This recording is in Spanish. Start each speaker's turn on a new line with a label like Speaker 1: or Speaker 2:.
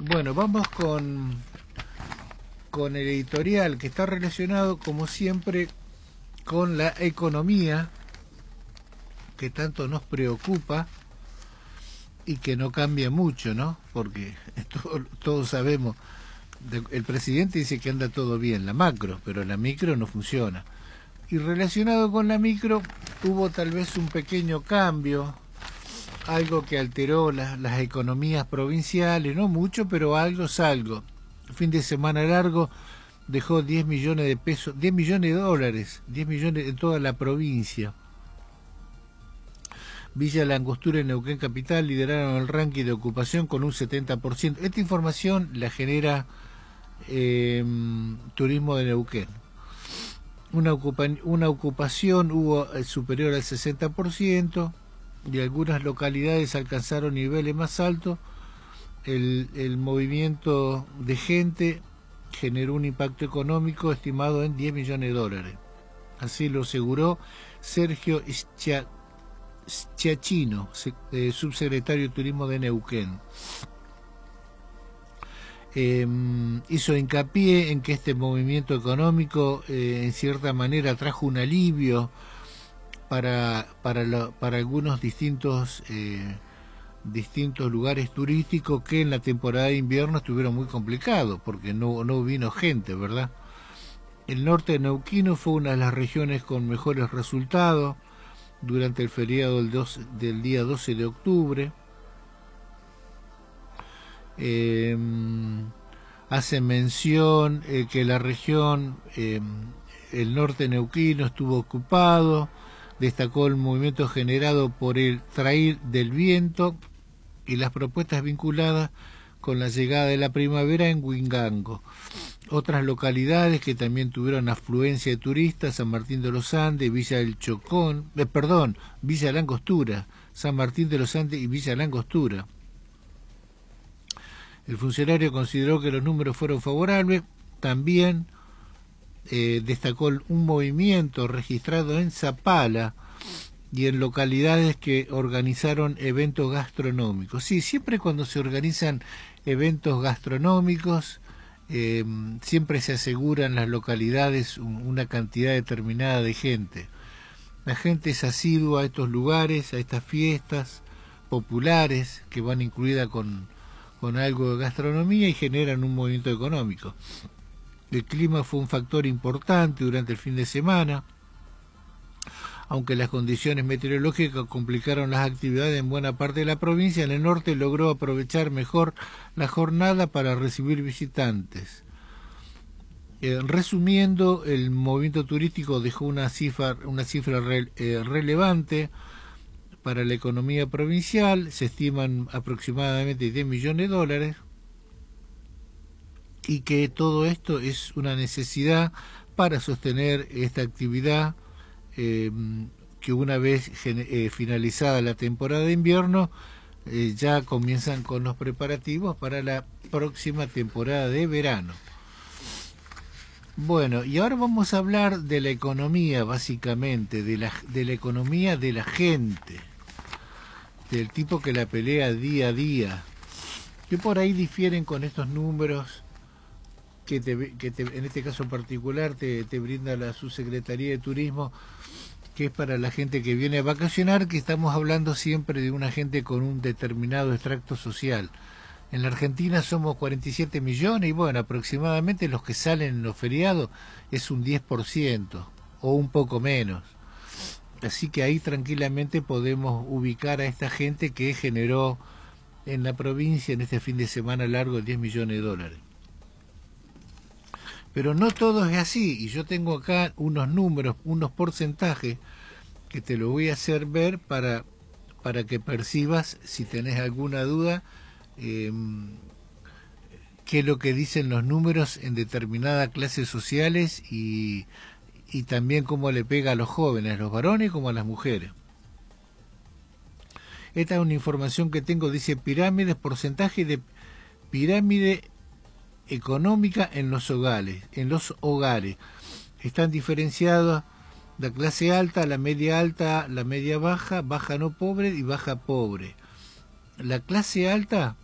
Speaker 1: Bueno, vamos con el editorial que está relacionado, como siempre, con la economía que tanto nos preocupa y que no cambia mucho, ¿no? Porque todos sabemos, el presidente dice que anda todo bien, la macro, pero la micro no funciona. Y relacionado con la micro, hubo tal vez un pequeño cambio, algo que alteró las economías provinciales, no mucho, pero algo es algo. Fin de semana largo dejó 10 millones de pesos, 10 millones de dólares, 10 millones en toda la provincia. Villa La Angostura y Neuquén Capital lideraron el ranking de ocupación con un 70%. Esta información la genera Turismo de Neuquén. Una ocupación hubo superior al 60%, y algunas localidades alcanzaron niveles más altos. El movimiento de gente generó un impacto económico estimado en 10 millones de dólares. Así lo aseguró Sergio Schiachino, subsecretario de Turismo de Neuquén. Hizo hincapié en que este movimiento económico en cierta manera trajo un alivio para algunos distintos lugares turísticos que en la temporada de invierno estuvieron muy complicados porque no vino gente, ¿verdad? El norte de neuquino fue una de las regiones con mejores resultados durante el feriado del día 12 de octubre. Hace mención que la región, el norte neuquino estuvo ocupado. Destacó el movimiento generado por el traír del viento y las propuestas vinculadas con la llegada de la primavera en Huingango. Otras localidades que también tuvieron afluencia de turistas: San Martín de los Andes, Villa del Chocón, Villa La Angostura, San Martín de los Andes y Villa La Angostura. El funcionario consideró que los números fueron favorables. También destacó un movimiento registrado en Zapala y en localidades que organizaron eventos gastronómicos. Sí, siempre cuando se organizan eventos gastronómicos, siempre se aseguran las localidades una cantidad determinada de gente. La gente es asidua a estos lugares, a estas fiestas populares que van incluidas con algo de gastronomía y generan un movimiento económico. El clima fue un factor importante durante el fin de semana, aunque las condiciones meteorológicas complicaron las actividades en buena parte de la provincia. En el norte logró aprovechar mejor la jornada para recibir visitantes. Resumiendo, el movimiento turístico dejó una cifra relevante para la economía provincial. Se estiman aproximadamente 10 millones de dólares, y que todo esto es una necesidad para sostener esta actividad, que una vez finalizada la temporada de invierno, ya comienzan con los preparativos para la próxima temporada de verano. Bueno, y ahora vamos a hablar de la economía, básicamente, de la economía de la gente, del tipo que la pelea día a día, que por ahí difieren con estos números que en este caso en particular te brinda la Subsecretaría de Turismo, que es para la gente que viene a vacacionar, que estamos hablando siempre de una gente con un determinado extracto social. En la Argentina somos 47 millones y bueno, aproximadamente los que salen en los feriados es un 10% o un poco menos. Así que ahí tranquilamente podemos ubicar a esta gente que generó en la provincia en este fin de semana largo 10 millones de dólares. Pero no todo es así, y yo tengo acá unos números, unos porcentajes que te lo voy a hacer ver para que percibas, si tenés alguna duda, qué es lo que dicen los números en determinadas clases sociales y también cómo le pega a los jóvenes, a los varones como a las mujeres. Esta es una información que tengo, dice pirámides, porcentaje de pirámide económica en los hogares. Están diferenciadas la clase alta, la media baja, baja no pobre y baja pobre. La clase alta